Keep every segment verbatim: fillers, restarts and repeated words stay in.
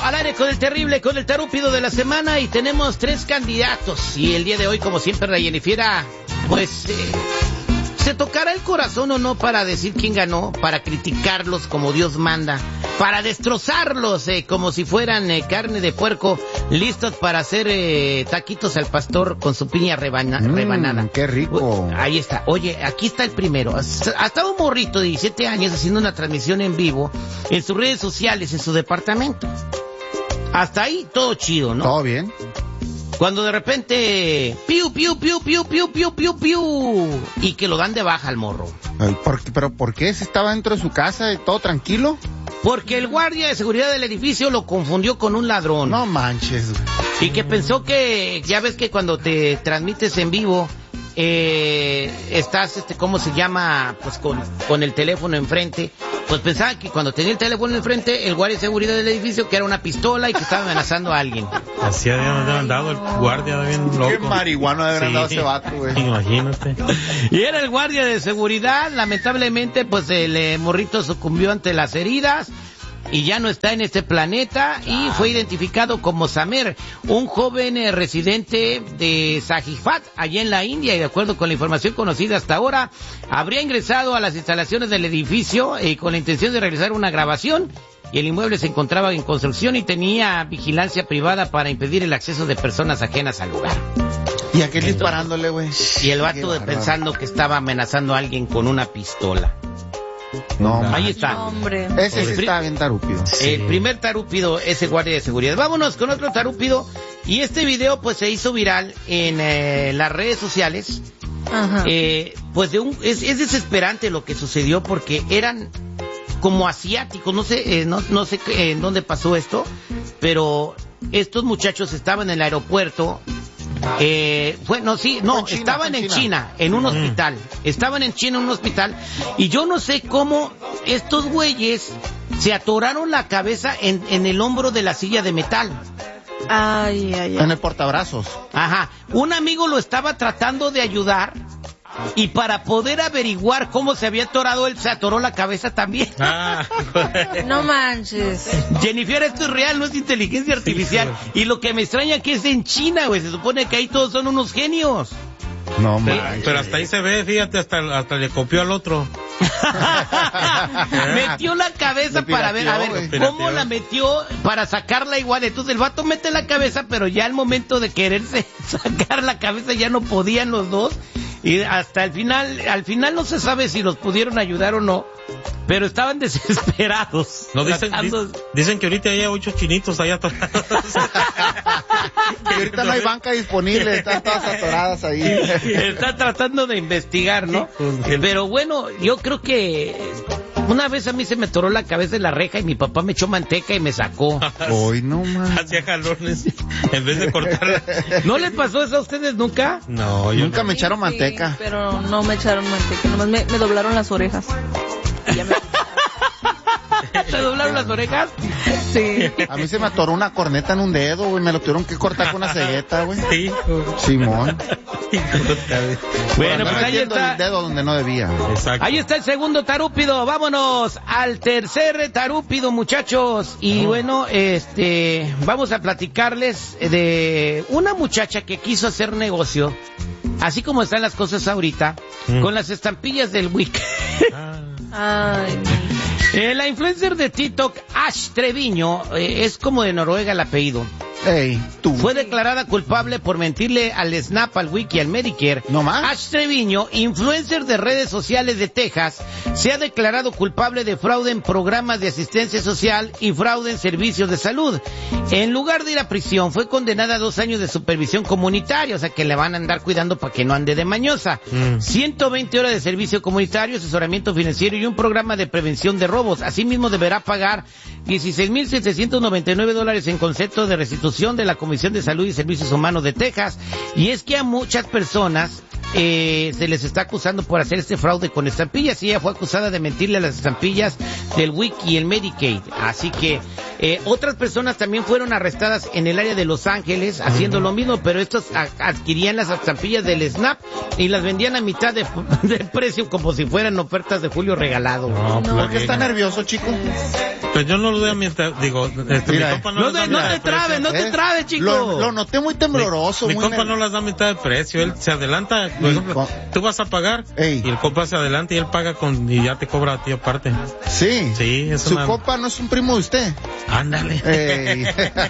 al aire con el terrible, con el tarúpido de la semana, y tenemos tres candidatos. Y el día de hoy, como siempre, la Jennifiera, pues, eh, ¿se tocará el corazón o no para decir quién ganó? Para criticarlos como Dios manda, para destrozarlos eh, como si fueran eh, carne de puerco, listos para hacer eh, taquitos al pastor con su piña rebana, mm, rebanada. ¡Qué rico! Ahí está. Oye, aquí está el primero. Hasta un morrito de diecisiete años haciendo una transmisión en vivo en sus redes sociales, en su departamento. Hasta ahí todo chido, ¿no? Todo bien. Cuando de repente, piu, piu, piu, piu, piu, piu, piu, piu, y que lo dan de baja al morro. Ay, ¿por, ¿Pero por qué? ¿Se estaba dentro de su casa y todo tranquilo? Porque el guardia de seguridad del edificio lo confundió con un ladrón. No manches. Y que pensó que, ya ves que cuando te transmites en vivo, eh, estás, este, ¿cómo se llama? Pues con, con el teléfono enfrente. Pues pensaba que cuando tenía el teléfono enfrente, el guardia de seguridad del edificio, que era una pistola y que estaba amenazando a alguien. Así había andado el guardia, bien loco. Qué marihuano de haber andado sí, ese vato, güey. Imagínate. Y era el guardia de seguridad. Lamentablemente, pues el eh, morrito sucumbió ante las heridas y ya no está en este planeta, y fue identificado como Samer, un joven eh, residente de Sajifat, allá en la India, y de acuerdo con la información conocida hasta ahora, habría ingresado a las instalaciones del edificio eh, con la intención de realizar una grabación, y el inmueble se encontraba en construcción y tenía vigilancia privada para impedir el acceso de personas ajenas al lugar. ¿Y aquel disparándole, güey? Y el vato de, pensando que estaba amenazando a alguien con una pistola. No, ahí está. No, hombre. Ese sí está bien tarúpido. Sí. El primer tarúpido es el guardia de seguridad. Vámonos con otro tarúpido. Y este video pues se hizo viral en eh, las redes sociales. Ajá. Eh, pues de un es, es desesperante lo que sucedió, porque eran como asiáticos. No sé, eh, no, no sé eh, en dónde pasó esto, pero estos muchachos estaban en el aeropuerto. Eh, bueno, sí, no, China, estaban en China. China, en un hospital. Estaban en China en un hospital. Y yo no sé cómo estos güeyes se atoraron la cabeza en, en el hombro de la silla de metal. Ay, ay, ay. En el portabrazos. Ajá. Un amigo lo estaba tratando de ayudar, y para poder averiguar cómo se había atorado, él se atoró la cabeza también. Ah, no manches. Jennifer, esto es real, no es inteligencia artificial. Sí, y lo que me extraña que es en China, güey. Se supone que ahí todos son unos genios. No manches. manches. Pero hasta ahí se ve, fíjate, hasta, hasta le copió al otro. Metió la cabeza para ver, a ver, wey. cómo la metió para sacarla igual. Entonces el vato mete la cabeza, pero ya al momento de quererse sacar la cabeza ya no podían los dos. Y hasta el final, al final no se sabe si los pudieron ayudar o no, pero estaban desesperados. No, dicen, tratando... dicen que ahorita hay ocho chinitos allá atorados. Y ahorita no hay banca disponible, están todas atoradas ahí. Está tratando de investigar, ¿no? Pero bueno, yo creo que una vez a mí se me atoró la cabeza en la reja y mi papá me echó manteca y me sacó. Hoy no más. Hacía jalones en vez de cortarla. ¿No le pasó eso a ustedes nunca? No, yo nunca no. me echaron manteca. Sí, pero no me echaron manteca, nomás me, me doblaron las orejas. Y ya me... ¿Te doblaron las orejas? Sí. A mí se me atoró una corneta en un dedo, güey. Me lo tuvieron que cortar con una cegueta, güey. Sí. Simón. Bueno, pues ahí está. El dedo donde no debía. Exacto. Ahí está el segundo tarúpido. Vámonos al tercer tarúpido, muchachos. Y oh. bueno, este, vamos a platicarles de una muchacha que quiso hacer negocio, así como están las cosas ahorita, mm. con las estampillas del Wick. Ah. Ay, eh, la influencer de TikTok, Ash Treviño, eh, es como de Noruega el apellido. Hey, tú. Fue declarada culpable por mentirle al SNAP, al Wiki y al Medicare. ¿No más? Ash Treviño, influencer de redes sociales de Texas, se ha declarado culpable de fraude en programas de asistencia social y fraude en servicios de salud. En lugar de ir a prisión, fue condenada a dos años de supervisión comunitaria, o sea que le van a andar cuidando para que no ande de mañosa. Mm. ciento veinte horas de servicio comunitario, asesoramiento financiero y un programa de prevención de robos. Asimismo, deberá pagar dieciséis mil setecientos noventa y nueve dólares en concepto de restitución de la Comisión de Salud y Servicios Humanos de Texas. Y es que a muchas personas eh, se les está acusando por hacer este fraude con estampillas, y ella fue acusada de mentirle a las estampillas del Wiki y el Medicaid. Así que Eh, otras personas también fueron arrestadas en el área de Los Ángeles haciendo uh-huh. lo mismo, pero estos a- adquirían las estampillas del Snap y las vendían a mitad de, de precio como si fueran ofertas de Julio regalado. No, ¿Por pues, qué está nervioso, chico? Pues yo no lo doy a mi... Digo, este, Mira, mi compa no, No, las da te, a no mitad te de precio. trabes, no te ¿Eh? trabes, chico. Lo, lo noté muy tembloroso. Mi, mi muy compa nerv- no las da a mitad de precio, él se adelanta, por Mi ejemplo, co- tú vas a pagar Ey. y el compa se adelanta y él paga con y ya te cobra a ti aparte. Sí. Sí, es Su una... copa no es un primo de usted. Ándale. Ey.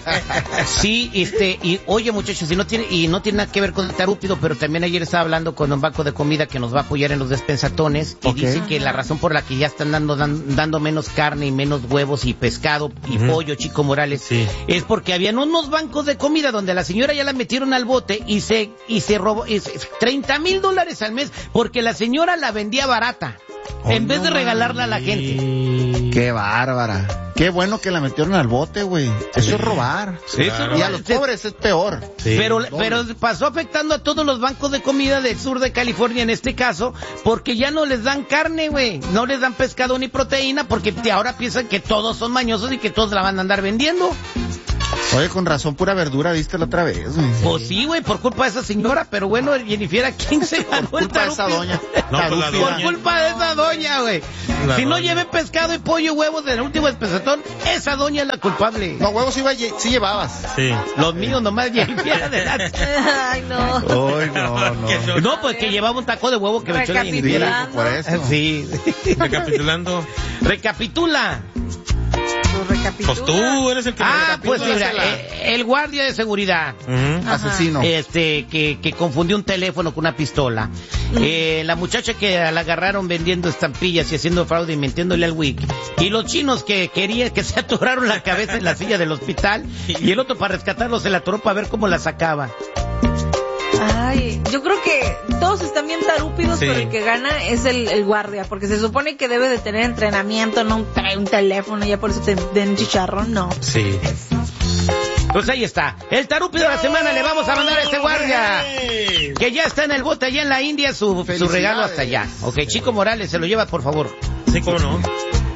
Sí, este, y oye muchachos, y no tiene, y no tiene nada que ver con el tarúpido, pero también ayer estaba hablando con un banco de comida que nos va a apoyar en los despensatones, y Ok. dice que la razón por la que ya están dando, dan- dando menos carne y menos huevos y pescado y Ujú. pollo, Chico Morales, Sí. es porque habían unos bancos de comida donde la señora ya la metieron al bote y se, y se robó, y se- treinta mil dólares al mes, porque la señora la vendía barata, Oh, en vez no de regalarla a la gente. Y... Qué bárbara. Qué bueno que la metieron al bote, güey. Eso es robar. Eso es Claro. Y a los robar. pobres es peor. Sí. Pero, doble. pero pasó afectando a todos los bancos de comida del sur de California en este caso, porque ya no les dan carne, güey, no les dan pescado ni proteína, porque ahora piensan que todos son mañosos y que todos la van a andar vendiendo. Oye, con razón, pura verdura viste la otra vez, güey. Pues sí, güey, por culpa de esa señora, pero bueno, Jennifer, ¿a quién se ganó Por el culpa de esa tarúpido? doña. No, pues la Tarúpida. Por culpa de esa doña, güey. La Si no doña. llevé pescado y pollo y huevos del último despensatón, esa doña es la culpable. No, huevos iba, lle- sí llevabas. Sí. Los míos nomás Jennifer, adelante. Ay, no. Ay, no, no. No, pues que llevaba un taco de huevo que me echó la Sí, Jennifer. Recapitulando. por eso. Sí. Recapitulando. Recapitula. Pues recapitula. Pues tú eres el que Ah, pues recapitula. mira, eh, el guardia de seguridad, Ujú. Ajá. Asesino. este, que, que confundió un teléfono con una pistola. Eh, la muchacha que la agarraron vendiendo estampillas y haciendo fraude y mintiéndole al wiki. Y los chinos que querían que se atoraron la cabeza en la silla del hospital. Y el otro para rescatarlo se la atoró para ver cómo la sacaba. Ay, yo creo que todos están bien tarúpidos, Sí. pero el que gana es el, el guardia, porque se supone que debe de tener entrenamiento, no trae un teléfono, ya por eso te den chicharrón, no. Sí. Pues ahí está. El tarúpido de la semana le vamos a mandar a este guardia. ¡Hey! Que ya está en el bote allá en la India, su, su regalo hasta allá. Ok, Chico Morales, se lo lleva por favor. Sí, cómo no.